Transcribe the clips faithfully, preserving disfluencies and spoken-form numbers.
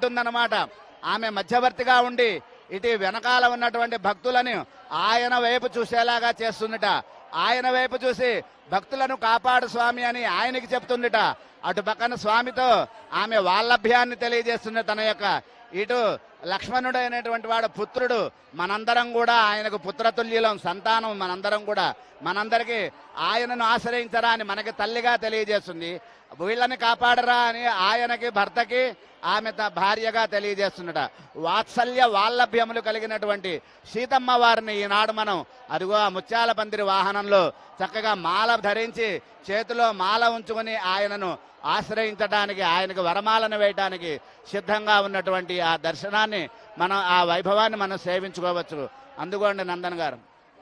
ఉంటుందన్నమాట. ఆమె మధ్యవర్తిగా ఉండి ఇటు వెనకాల ఉన్నటువంటి భక్తులను ఆయన వైపు చూసేలాగా చేస్తుందిట. ఆయన వైపు చూసి భక్తులను కాపాడు స్వామి అని ఆయనకి చెప్తుందిట. అటు పక్కన స్వామితో ఆమె వాల్లభ్యాన్ని తెలియజేస్తుంది తన యొక్క. ఇటు లక్ష్మణుడు అయినటువంటి వాడు పుత్రుడు, మనందరం కూడా ఆయనకు పుత్రతుల్యులం, సంతానం మనందరం కూడా. మనందరికీ ఆయనను ఆశ్రయించరా అని మనకి తల్లిగా తెలియజేస్తుంది. వీళ్ళని కాపాడరా అని ఆయనకి భర్తకి ఆమె భార్యగా తెలియజేస్తున్నట. వాత్సల్య వాల్లభ్యములు కలిగినటువంటి సీతమ్మ వారిని ఈనాడు మనం అదిగో ఆ ముత్యాల పందిరి వాహనంలో చక్కగా మాల ధరించి చేతిలో మాల ఉంచుకొని ఆయనను ఆశ్రయించడానికి, ఆయనకు వరమాలను వేయటానికి సిద్ధంగా ఉన్నటువంటి ఆ దర్శనాన్ని మనం, ఆ వైభవాన్ని మనం సేవించుకోవచ్చు. అందుకోండి నందన్ గారు.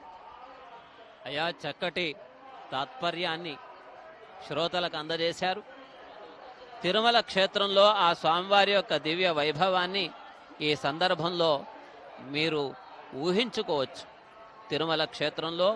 అయ్యా, చక్కటి తాత్పర్యాన్ని శ్రోతలకు అందజేశారు. తిరుమల క్షేత్రంలో ఆ స్వామివారి యొక్క దివ్య వైభవాన్ని ఈ సందర్భంలో మీరు ఊహించుకోవచ్చు. తిరుమల క్షేత్రంలో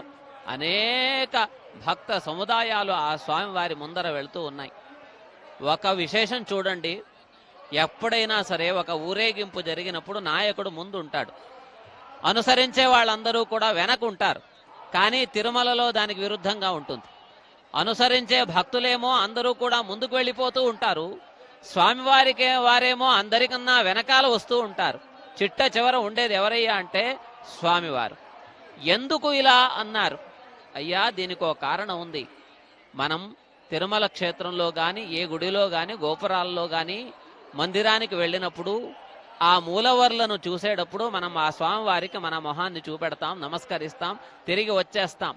అనేక భక్త సముదాయాలు ఆ స్వామివారి ముందర వెళుతూ ఉన్నాయి. ఒక విశేషం చూడండి, ఎప్పుడైనా సరే ఒక ఊరేగింపు జరిగినప్పుడు నాయకుడు ముందు ఉంటాడు, అనుసరించే వాళ్ళందరూ కూడా వెనకుంటారు. కానీ తిరుమలలో దానికి విరుద్ధంగా ఉంటుంది. అనుసరించే భక్తులేమో అందరూ కూడా ముందుకు వెళ్ళిపోతూ ఉంటారు, స్వామివారికే వారేమో అందరికన్నా వెనకాల వస్తూ ఉంటారు. చిట్ట చివర ఉండేది ఎవరయ్యా అంటే స్వామివారు. ఎందుకు ఇలా అన్నారు? అయ్యా, దీనికి ఒక కారణం ఉంది. మనం తిరుమల క్షేత్రంలో కానీ, ఏ గుడిలో కానీ, గోపురాల్లో కానీ మందిరానికి వెళ్ళినప్పుడు ఆ మూలవర్లను చూసేటప్పుడు మనం ఆ స్వామివారికి మన మొహాన్ని చూపెడతాం, నమస్కరిస్తాం, తిరిగి వచ్చేస్తాం.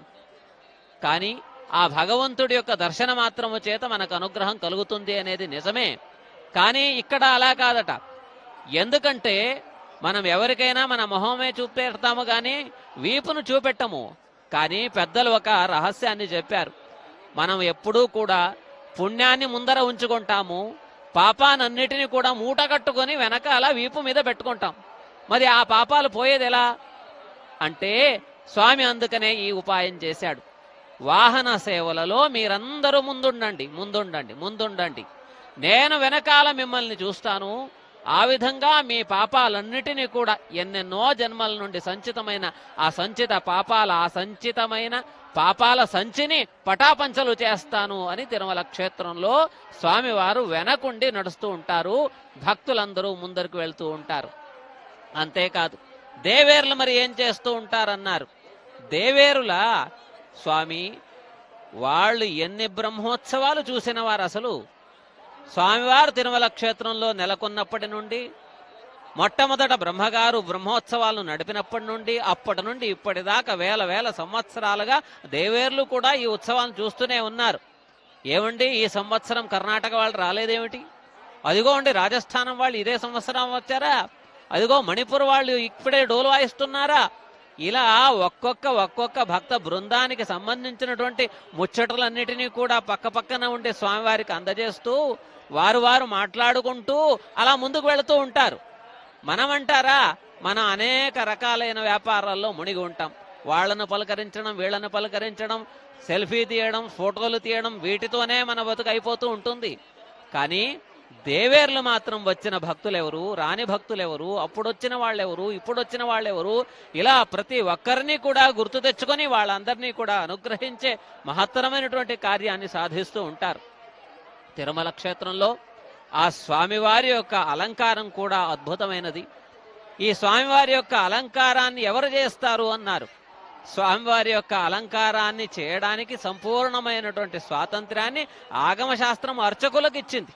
కానీ ఆ భగవంతుడి యొక్క దర్శన మాత్రము చేత మనకు అనుగ్రహం కలుగుతుంది అనేది నిజమే. కానీ ఇక్కడ అలా కాదట. ఎందుకంటే మనం ఎవరికైనా మన మొహమే చూపెడతాము కానీ వీపును చూపెట్టము. కానీ పెద్దలు ఒక రహస్యాన్ని చెప్పారు. మనం ఎప్పుడూ కూడా పుణ్యాన్ని ముందర ఉంచుకుంటాము, పాపానన్నిటినీ కూడా మూట కట్టుకొని వెనకాల వీపు మీద పెట్టుకుంటాం. మరి ఆ పాపాలు పోయేది ఎలా అంటే స్వామి అందుకనే ఈ ఉపాయం చేశాడు. వాహన సేవలలో మీరందరూ ముందుండండి, ముందుండండి, ముందుండండి, నేను వెనకాల మిమ్మల్ని చూస్తాను. ఆ విధంగా మీ పాపాలన్నిటినీ కూడా ఎన్నెన్నో జన్మల నుండి సంచితమైన ఆ సంచిత పాపాల ఆ సంచితమైన పాపాల సంచిని పటాపంచలు చేస్తాను అని తిరుమల క్షేత్రంలో స్వామివారు వెనకుండి నడుస్తూ ఉంటారు, భక్తులందరూ ముందరకు వెళ్తూ ఉంటారు. అంతేకాదు, దేవేరులు మరి ఏం చేస్తూ ఉంటారన్నారు. దేవేరుల స్వామి వాళ్ళు ఎన్ని బ్రహ్మోత్సవాలు చూసిన వారు. అసలు స్వామివారు తిరుమల క్షేత్రంలో నెలకొన్నప్పటి నుండి, మొట్టమొదట బ్రహ్మగారు బ్రహ్మోత్సవాలను నడిపినప్పటి నుండి అప్పటి నుండి ఇప్పటిదాకా వేల వేల సంవత్సరాలుగా దేవేర్లు కూడా ఈ ఉత్సవాలను చూస్తూనే ఉన్నారు. ఏమండి, ఈ సంవత్సరం కర్ణాటక వాళ్ళు రాలేదేమిటి? అదిగో అండి రాజస్థానం వాళ్ళు ఇదే సంవత్సరం వచ్చారా? అదిగో మణిపూర్ వాళ్ళు ఇప్పుడే డోలు వాయిస్తున్నారా? ఇలా ఒక్కొక్క ఒక్కొక్క భక్త బృందానికి సంబంధించినటువంటి ముచ్చటలన్నిటినీ కూడా పక్క పక్కన ఉండే స్వామివారికి అందజేస్తూ వారు వారు మాట్లాడుకుంటూ అలా ముందుకు వెళుతూ ఉంటారు. మనమంటారా, మనం అనేక రకాలైన వ్యాపారాల్లో మునిగి ఉంటాం. వాళ్లను పలకరించడం, వీళ్లను పలకరించడం, సెల్ఫీ తీయడం, ఫోటోలు తీయడం, వీటితోనే మన బతుకు అయిపోతూ ఉంటుంది. కానీ దేవేర్లు మాత్రం వచ్చిన భక్తులెవరు, రాని భక్తులెవరు, అప్పుడొచ్చిన వాళ్ళెవరు, ఇప్పుడొచ్చిన వాళ్ళెవరు, ఇలా ప్రతి ఒక్కరిని కూడా గుర్తు తెచ్చుకొని వాళ్ళందరినీ కూడా అనుగ్రహించే మహత్తరమైనటువంటి కార్యాన్ని సాధిస్తూ ఉంటారు. తిరుమల క్షేత్రంలో ఆ స్వామివారి యొక్క అలంకారం కూడా అద్భుతమైనది. ఈ స్వామివారి యొక్క అలంకారాన్ని ఎవరు చేస్తారు అన్నారు. స్వామివారి యొక్క అలంకారాన్ని చేయడానికి సంపూర్ణమైనటువంటి స్వాతంత్ర్యాన్ని ఆగమశాస్త్రం అర్చకులకు ఇచ్చింది.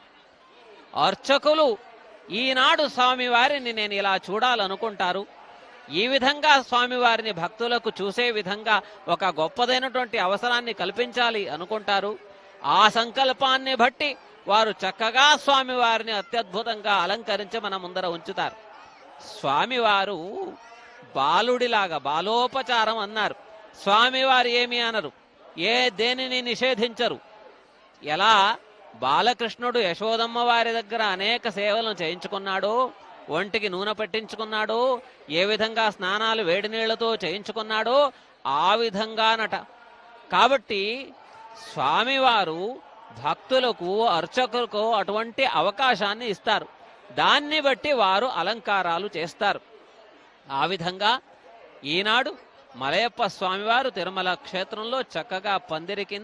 అర్చకులు ఈనాడు స్వామివారిని నేను ఇలా చూడాలనుకుంటారు, ఈ విధంగా స్వామివారిని భక్తులకు చూసే విధంగా ఒక గొప్పదైనటువంటి అవసరాన్ని కల్పించాలి అనుకుంటారు. ఆ సంకల్పాన్ని బట్టి వారు చక్కగా స్వామివారిని అత్యద్భుతంగా అలంకరించి మన ముందర ఉంచుతారు. స్వామివారు బాలుడిలాగా బాలోపచారం అన్నారు. స్వామివారు ఏమి అనరు, ఏ దేనిని నిషేధించరు. ఎలా బాలకృష్ణుడు యశోదమ్మ వారి దగ్గర అనేక సేవలను చేయించుకున్నాడు, ఒంటికి నూనె పెట్టించుకున్నాడు, ఏ విధంగా స్నానాలు వేడి నీళ్లతో చేయించుకున్నాడో ఆ విధంగానట. కాబట్టి స్వామివారు భక్తులకు అర్చకులకు అటువంటి అవకాశాన్ని ఇస్తారు. దాన్ని బట్టి వారు అలంకారాలు చేస్తారు. ఆ విధంగా ఈనాడు మలయప్ప స్వామివారు తిరుమల క్షేత్రంలో చక్కగా పందిరి కింద